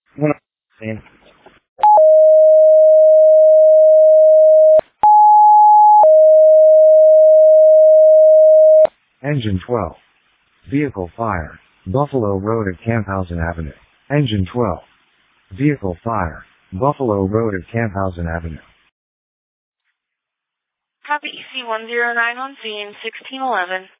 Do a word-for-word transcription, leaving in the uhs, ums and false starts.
One scene. Engine twelve. Vehicle fire. Buffalo Road at Camphausen Avenue. Engine twelve. Vehicle fire. Buffalo Road at Camphausen Avenue. Copy E C one zero nine on scene, sixteen eleven.